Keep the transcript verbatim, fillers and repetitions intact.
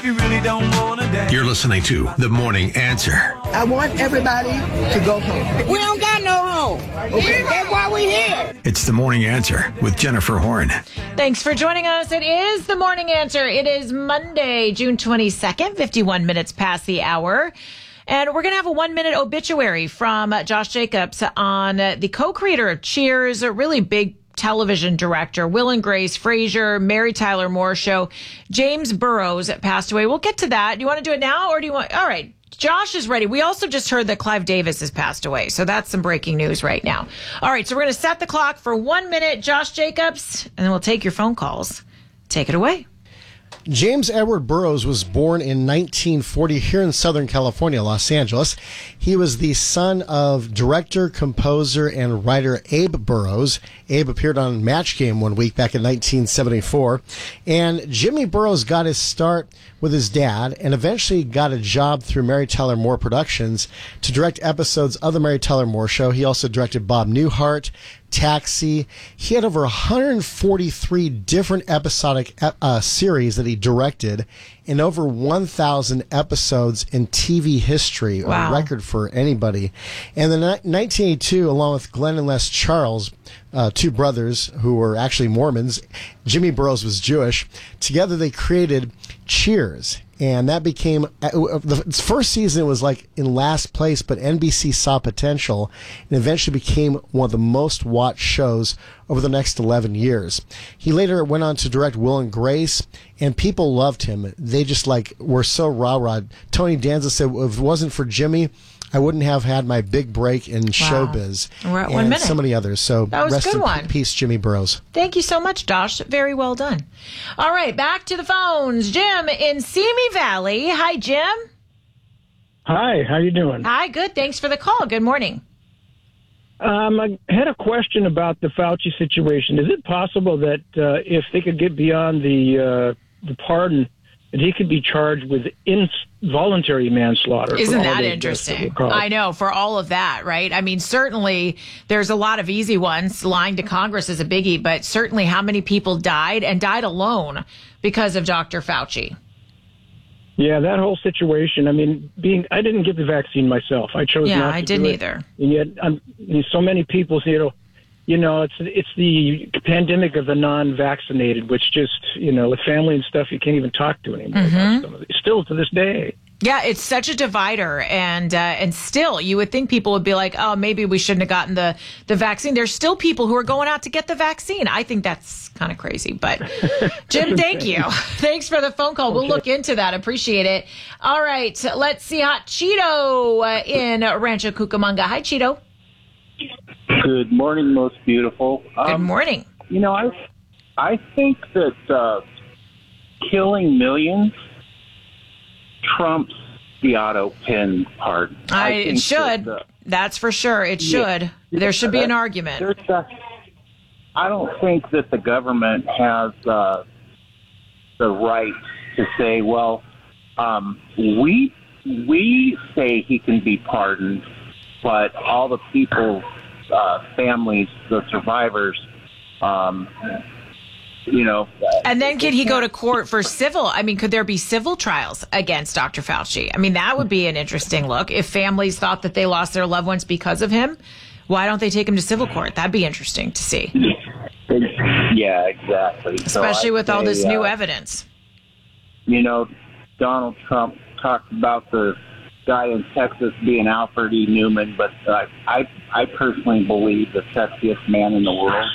You really don't want to dance. You're listening to The Morning Answer. I want everybody to go home. We don't got no home. Okay? That's why we here. It's The Morning Answer with Jennifer Horn. Thanks for joining us. It is The Morning Answer. It is Monday, June twenty-second, fifty-one minutes past the hour. And we're going to have a one-minute obituary from uh, Josh Jacobs on uh, the co-creator of Cheers, a really big television director, Will and Grace, Frasier, Mary Tyler Moore Show. James Burrows passed away. We'll get to that. Do you want to do it now or do you want... All right. Josh is ready. We also just heard that Clive Davis has passed away. So that's some breaking news right now. All right. So we're going to set the clock for one minute. Josh Jacobs, and then we'll take your phone calls. Take it away. James Edward Burrows was born in nineteen forty here in Southern California, Los Angeles. He was the son of director, composer, and writer Abe Burrows. Abe appeared on Match Game one week back in nineteen seventy-four. And Jimmy Burrows got his start with his dad and eventually got a job through Mary Tyler Moore Productions to direct episodes of the Mary Tyler Moore Show. He also directed Bob Newhart, Taxi. He had over one hundred forty-three different episodic uh, series that he directed and over one thousand episodes in T V history, wow. A record for anybody. And in nineteen eighty-two, along with Glenn and Les Charles, uh, two brothers who were actually Mormons, Jimmy Burrows was Jewish, together they created Cheers. And that became, the first season it was like in last place, but N B C saw potential and eventually became one of the most watched shows over the next eleven years. He later went on to direct Will and Grace, and people loved him. They just like were so rah-rah. Tony Danza said, if it wasn't for Jimmy, I wouldn't have had my big break in wow. showbiz. We're at and one minute. So many others. So that was rest a good in one. peace, Jimmy Burrows. Thank you so much, Josh. Very well done. All right, back to the phones. Jim in Simi Valley. Hi, Jim. Hi, how you doing? Hi, good. Thanks for the call. Good morning. Um, I had a question about the Fauci situation. Is it possible that uh, if they could get beyond the uh, the pardon, that he could be charged with involuntary manslaughter? Isn't that interesting? I know, for all of that, right? I mean, certainly there's a lot of easy ones. Lying to Congress is a biggie, but certainly how many people died and died alone because of Doctor Fauci? Yeah, that whole situation. I mean, being I didn't get the vaccine myself. I chose yeah, not to I didn't do it. either. And yet, I'm, so many people, you know, you know, it's it's the pandemic of the non-vaccinated, which just, you know, with family and stuff, you can't even talk to anymore. Mm-hmm. About some of it. Still to this day. Yeah, it's such a divider, and uh, and still, you would think people would be like, oh, maybe we shouldn't have gotten the, the vaccine. There's still people who are going out to get the vaccine. I think that's kind of crazy. But, Jim, thank you. Thanks for the phone call. We'll look into that. Appreciate it. All right, let's see. Hot Cheeto uh, in Rancho Cucamonga. Hi, Cheeto. Good morning, most beautiful. Good um, morning. You know, I, I think that uh, killing millions trumps the auto pen part. I, I it should. That, uh, That's for sure. It should. Yeah, there should be that, an argument. A, I don't think that the government has uh, the right to say, well, um, we we say he can be pardoned, but all the people, uh, families, the survivors, um, you know. And then could he go to court for civil? I mean, could there be civil trials against Doctor Fauci? I mean, that would be an interesting look. If families thought that they lost their loved ones because of him, why don't they take him to civil court? That'd be interesting to see. Yeah, exactly. Especially so with say, all this new uh, evidence. You know, Donald Trump talked about the guy in Texas being Alfred E. Newman, but uh, I, I personally believe the sexiest man in the world